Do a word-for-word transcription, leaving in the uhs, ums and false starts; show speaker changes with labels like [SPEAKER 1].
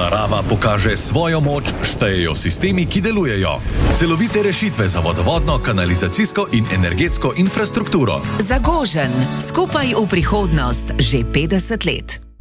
[SPEAKER 1] narava pokaže svojo moč, štejejo sistemi, ki delujejo. Celovite rešitve za vodovodno, kanalizacijsko in energetsko infrastrukturo.
[SPEAKER 2] Zagožen, skupaj v prihodnost že petdeset let.